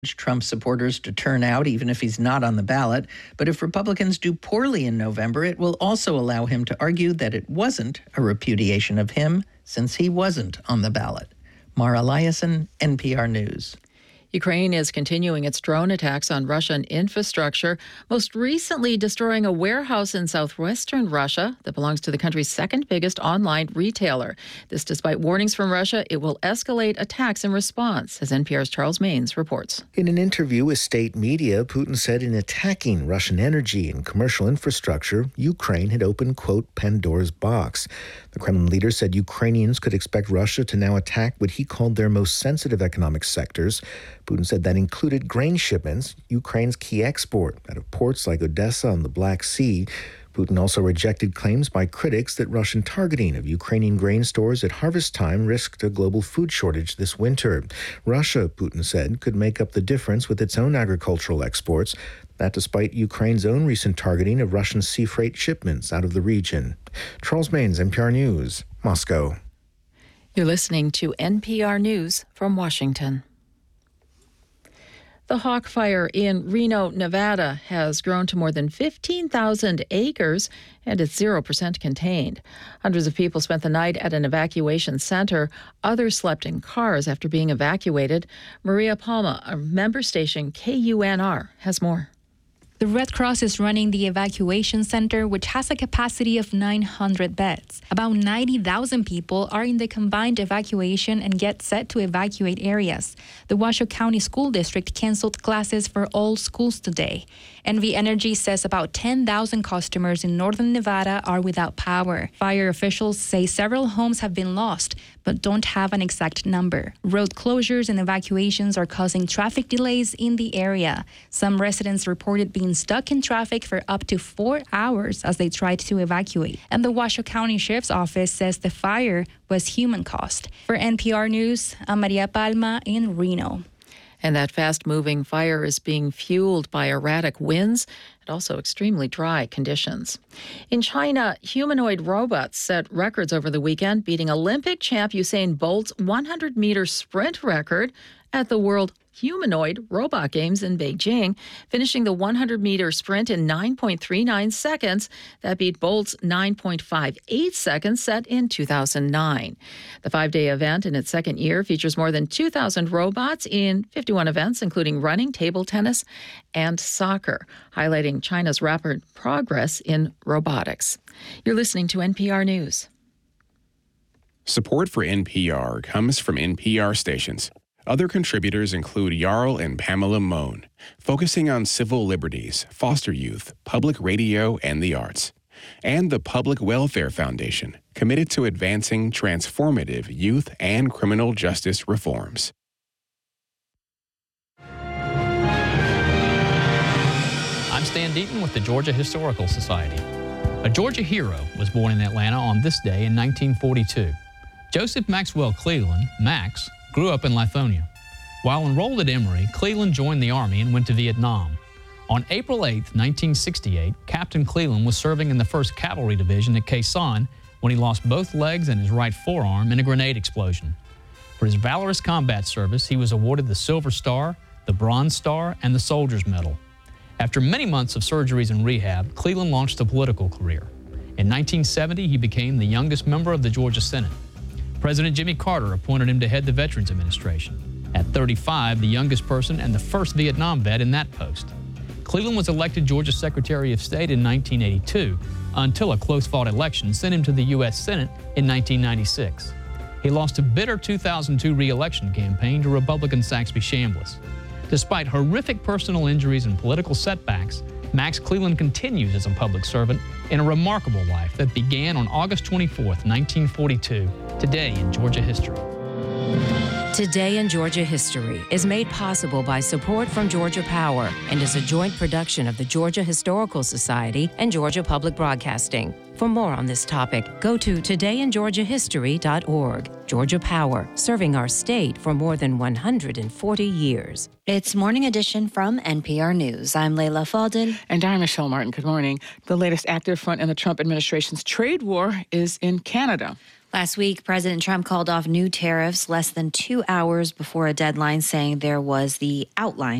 Trump supporters to turn out even if he's not on the ballot. But if Republicans do poorly in November, it will also allow him to argue that it wasn't a repudiation of him since he wasn't on the ballot. Mara Eliason, NPR News. Ukraine is continuing its drone attacks on Russian infrastructure, most recently destroying a warehouse in southwestern Russia that belongs to the country's second biggest online retailer. This despite warnings from Russia it will escalate attacks in response, as NPR's Charles Maynes reports. In an interview with state media, Putin said in attacking Russian energy and commercial infrastructure, Ukraine had opened, quote, Pandora's box. The Kremlin leader said Ukrainians could expect Russia to now attack what he called their most sensitive economic sectors. Putin said that included grain shipments, Ukraine's key export, out of ports like Odessa on the Black Sea. Putin also rejected claims by critics that Russian targeting of Ukrainian grain stores at harvest time risked a global food shortage this winter. Russia, Putin said, could make up the difference with its own agricultural exports, that despite Ukraine's own recent targeting of Russian sea freight shipments out of the region. Charles Maynes, NPR News, Moscow. You're listening to NPR News from Washington. The Hawk Fire in Reno, Nevada has grown to more than 15,000 acres and it's 0% contained. Hundreds of people spent the night at an evacuation center. Others slept in cars after being evacuated. Maria Palma, a member station KUNR, has more. The Red Cross is running the evacuation center, which has a capacity of 900 beds. About 90,000 people are in the combined evacuation and get set to evacuate areas. The Washoe County School District canceled classes for all schools today. NV Energy says about 10,000 customers in northern Nevada are without power. Fire officials say several homes have been lost, but don't have an exact number. Road closures and evacuations are causing traffic delays in the area. Some residents reported being stuck in traffic for up to 4 hours as they tried to evacuate. And the Washoe County Sheriff's Office says the fire was human-caused. For NPR News, I'm Maria Palma in Reno. And that fast-moving fire is being fueled by erratic winds and also extremely dry conditions. In China, humanoid robots set records over the weekend, beating Olympic champ Usain Bolt's 100-meter sprint record at the World Humanoid Robot Games in Beijing, finishing the 100-meter sprint in 9.39 seconds. That beat Bolt's 9.58 seconds set in 2009. The 5-day event in its second year features more than 2,000 robots in 51 events, including running, table tennis, and soccer, highlighting China's rapid progress in robotics. You're listening to NPR News. Support for NPR comes from NPR stations. Other contributors include Jarl and Pamela Mohn, focusing on civil liberties, foster youth, public radio, and the arts. And the Public Welfare Foundation, committed to advancing transformative youth and criminal justice reforms. I'm Stan Deaton with the Georgia Historical Society. A Georgia hero was born in Atlanta on this day in 1942. Joseph Maxwell Cleland, Max, grew up in Lithonia. While enrolled at Emory, Cleland joined the Army and went to Vietnam. On April 8, 1968, Captain Cleland was serving in the 1st Cavalry Division at Khe Sanh when he lost both legs and his right forearm in a grenade explosion. For his valorous combat service, he was awarded the Silver Star, the Bronze Star, and the Soldier's Medal. After many months of surgeries and rehab, Cleland launched a political career. In 1970, he became the youngest member of the Georgia Senate. President Jimmy Carter appointed him to head the Veterans Administration. At 35, the youngest person and the first Vietnam vet in that post. Cleland was elected Georgia Secretary of State in 1982 until a close-fought election sent him to the U.S. Senate in 1996. He lost a bitter 2002 re-election campaign to Republican Saxby Chambliss. Despite horrific personal injuries and political setbacks, Max Cleland continues as a public servant in a remarkable life that began on August 24, 1942, today in Georgia history. Today in Georgia History is made possible by support from Georgia Power and is a joint production of the Georgia Historical Society and Georgia Public Broadcasting. For more on this topic, go to todayingeorgiahistory.org. Georgia Power, serving our state for more than 140 years. It's Morning Edition from NPR News. I'm Leila Fadel. And I'm Michelle Martin. Good morning. The latest active front in the Trump administration's trade war is in Canada. Last week, President Trump called off new tariffs less than 2 hours before a deadline, saying there was the outline